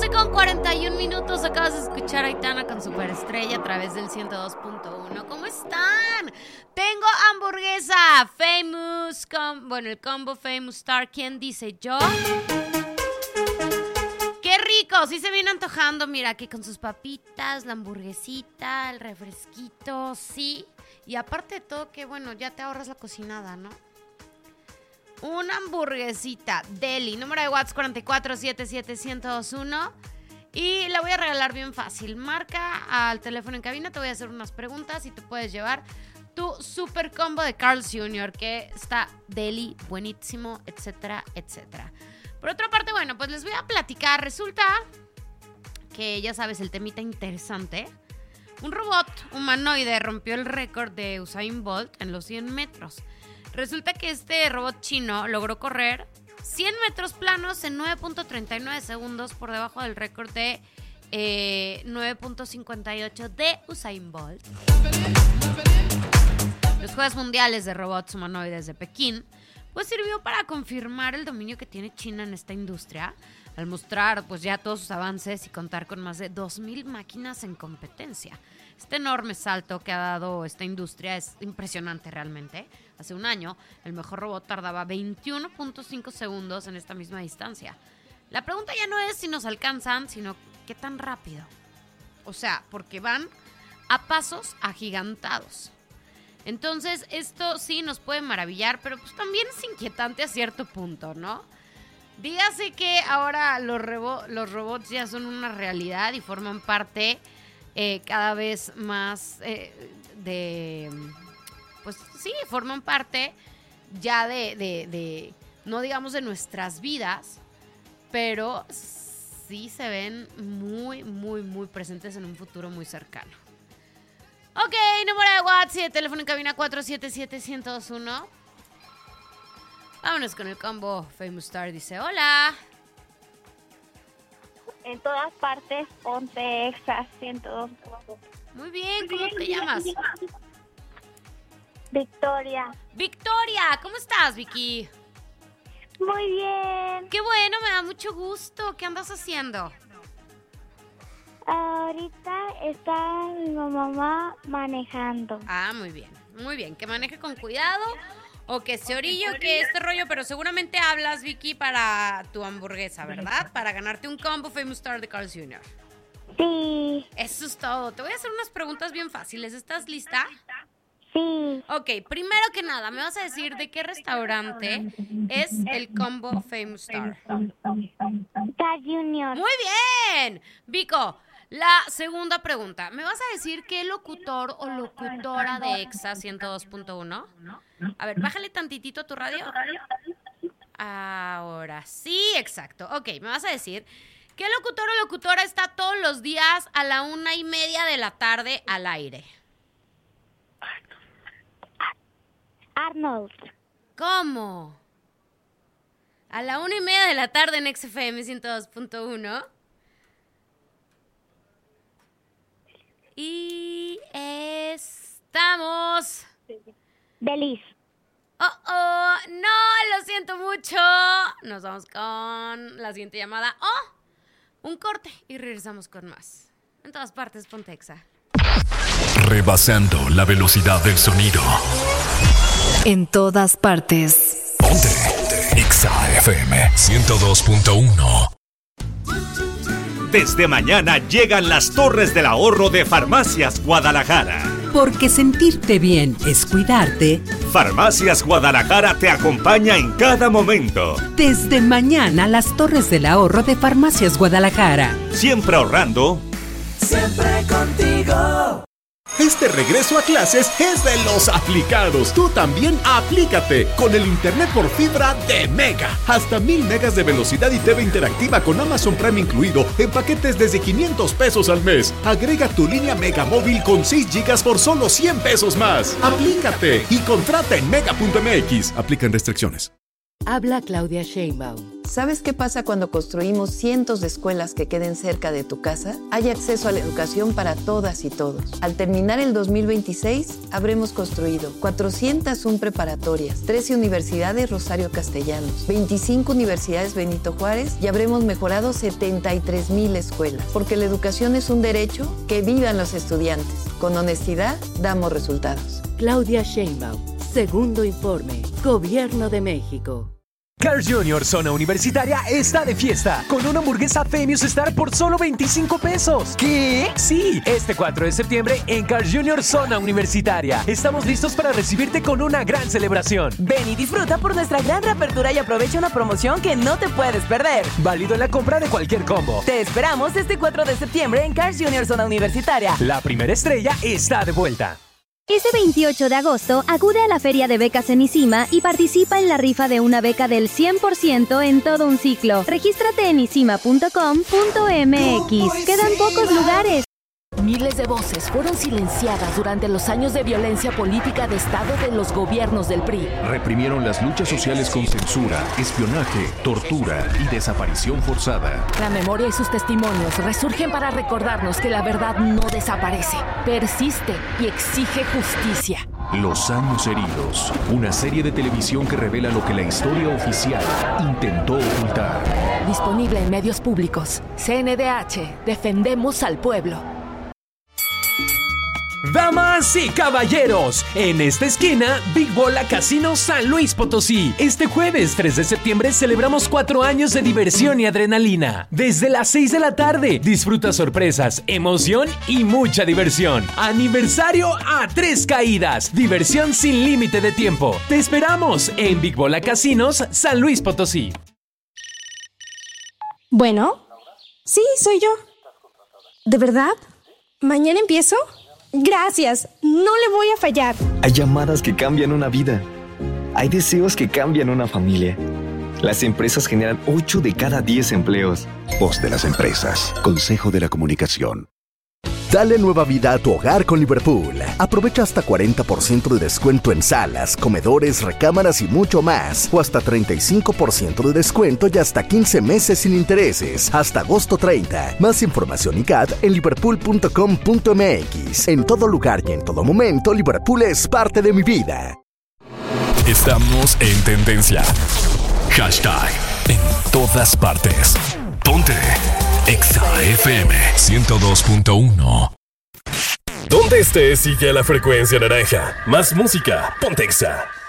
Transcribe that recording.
12:41. Acabas de escuchar a Aitana con Superestrella a través del 102.1. ¿Cómo están? Tengo hamburguesa Famous, el combo Famous Star. ¿Quién dice yo? ¡Qué rico! Sí se viene antojando. Mira, aquí con sus papitas, la hamburguesita, el refresquito, sí. Y aparte de todo, que bueno, ya te ahorras la cocinada, ¿no? Una hamburguesita deli, número de WhatsApp 4477121. Y la voy a regalar bien fácil. Marca al teléfono en cabina, te voy a hacer unas preguntas y tú puedes llevar tu super combo de Carl's Jr., que está deli, buenísimo, etcétera, etcétera. Por otra parte, bueno, pues les voy a platicar. Resulta que, ya sabes, el temita interesante. Un robot humanoide rompió el récord de Usain Bolt en los 100 metros. Resulta que este robot chino logró correr 100 metros planos en 9.39 segundos por debajo del récord de 9.58 de Usain Bolt. Los Juegos Mundiales de Robots Humanoides de Pekín pues sirvió para confirmar el dominio que tiene China en esta industria, al mostrar pues ya todos sus avances y contar con más de 2,000 máquinas en competencia. Este enorme salto que ha dado esta industria es impresionante realmente. Hace un año, el mejor robot tardaba 21.5 segundos en esta misma distancia. La pregunta ya no es si nos alcanzan, sino qué tan rápido. O sea, porque van a pasos agigantados. Entonces, esto sí nos puede maravillar, pero pues también es inquietante a cierto punto, ¿no? Dígase que ahora los robots ya son una realidad y forman parte cada vez más pues sí, forman parte ya de no digamos de nuestras vidas, pero sí se ven muy, muy, muy presentes en un futuro muy cercano. Ok, número de WhatsApp y de teléfono en cabina 477-1021. Vámonos con el combo Famous Star. Dice, hola. En todas partes, ponte Exa 102. Muy bien, ¿cómo te llamas? Victoria. Victoria, ¿cómo estás, Vicky? Muy bien. Qué bueno, me da mucho gusto. ¿Qué andas haciendo? Ahorita está mi mamá manejando. Ah, muy bien, muy bien. Que maneje con cuidado o que se orille o que este rollo, pero seguramente hablas, Vicky, para tu hamburguesa, ¿verdad? Para ganarte un combo Famous Star de Carl's Jr. Sí. Eso es todo. Te voy a hacer unas preguntas bien fáciles. ¿Estás lista? Sí. Ok, primero que nada, me vas a decir de qué restaurante es el combo Famous Star. Carl's Jr. Muy bien, Vico. La segunda pregunta, ¿me vas a decir qué locutor o locutora de Exa 102.1? A ver, bájale tantitito a tu radio. Ahora sí, exacto. Ok, me vas a decir qué locutor o locutora está todos los días a la 1:30 de la tarde al aire. Arnold. ¿Cómo? A la 1:30 de la tarde en XFM 102.1. Y estamos... Delis. No, lo siento mucho. Nos vamos con la siguiente llamada. Un corte y regresamos con más. En todas partes, ponte Exa. Rebasando la velocidad del sonido. En todas partes. Ponte Exa FM 102.1. Desde mañana llegan las Torres del Ahorro de Farmacias Guadalajara. Porque sentirte bien es cuidarte. Farmacias Guadalajara te acompaña en cada momento. Desde mañana las Torres del Ahorro de Farmacias Guadalajara. Siempre ahorrando. Siempre contigo. Este regreso a clases es de los aplicados. Tú también aplícate con el internet por fibra de Mega. Hasta 1,000 megas de velocidad y TV interactiva con Amazon Prime incluido en paquetes desde 500 pesos al mes. Agrega tu línea Mega móvil con 6 gigas por solo 100 pesos más. Aplícate y contrata en mega.mx. Aplican restricciones. Habla Claudia Sheinbaum. ¿Sabes qué pasa cuando construimos cientos de escuelas que queden cerca de tu casa? Hay acceso a la educación para todas y todos. Al terminar el 2026, habremos construido 401 preparatorias, 13 universidades Rosario Castellanos, 25 universidades Benito Juárez y habremos mejorado 73,000 escuelas. Porque la educación es un derecho, que vivan los estudiantes. Con honestidad, damos resultados. Claudia Sheinbaum. Segundo informe. Gobierno de México. Carl's Jr. Zona Universitaria está de fiesta con una hamburguesa Famous Star por solo 25 pesos. ¿Qué? Sí, este 4 de septiembre en Carl's Jr. Zona Universitaria. Estamos listos para recibirte con una gran celebración. Ven y disfruta por nuestra gran reapertura y aprovecha una promoción que no te puedes perder. Válido en la compra de cualquier combo. Te esperamos este 4 de septiembre en Carl's Jr. Zona Universitaria. La primera estrella está de vuelta. Este 28 de agosto, acude a la Feria de Becas en ISIMA y participa en la rifa de una beca del 100% en todo un ciclo. Regístrate en isima.com.mx. Quedan pocos lugares. Miles de voces fueron silenciadas durante los años de violencia política de Estado de los gobiernos del PRI. Reprimieron las luchas sociales con censura, espionaje, tortura y desaparición forzada. La memoria y sus testimonios resurgen para recordarnos que la verdad no desaparece, persiste y exige justicia. Los años heridos, una serie de televisión que revela lo que la historia oficial intentó ocultar. Disponible en medios públicos. CNDH, defendemos al pueblo. Damas y caballeros, en esta esquina, Big Bola Casino San Luis Potosí. Este jueves 3 de septiembre celebramos 4 años de diversión y adrenalina. Desde las 6 de la tarde, disfruta sorpresas, emoción y mucha diversión. Aniversario a 3 caídas. Diversión sin límite de tiempo. Te esperamos en Big Bola Casinos San Luis Potosí. Bueno, sí, soy yo. ¿De verdad? ¿Mañana empiezo? Gracias, no le voy a fallar. Hay llamadas que cambian una vida. Hay deseos que cambian una familia. Las empresas generan 8 de cada 10 empleos. Voz de las empresas. Consejo de la Comunicación. Dale nueva vida a tu hogar con Liverpool. Aprovecha hasta 40% de descuento en salas, comedores, recámaras y mucho más. O hasta 35% de descuento y hasta 15 meses sin intereses. Hasta agosto 30. Más información y CAT en liverpool.com.mx. En todo lugar y en todo momento, Liverpool es parte de mi vida. Estamos en tendencia. Hashtag en todas partes. Ponte Exa FM 102.1. Donde estés, sigue la frecuencia naranja. Más música, ponte Exa.